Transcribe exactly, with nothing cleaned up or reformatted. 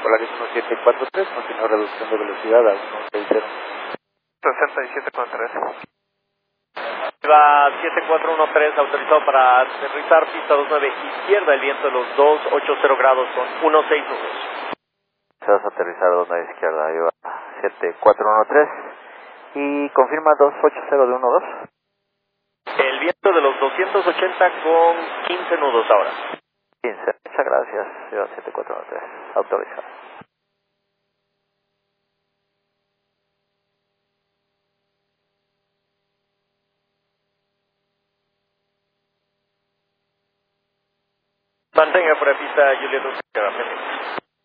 Polaris uno siete cuatro tres, continúa reducción de velocidad a uno seis cero. sesenta y siete con tres. Va siete cuatro uno tres, autorizado para aterrizar, pista dos nueve izquierda, el viento de los dos ochenta grados con uno seis nudos. Se vas a aterrizar dos nueve izquierda, ahí va siete cuatro uno tres y confirma dos ochenta de uno dos. El viento de los doscientos ochenta con quince nudos ahora. quince, muchas gracias, lleva siete cuatro uno tres, autorizado. Mantenga por la pista Juliet Oscar.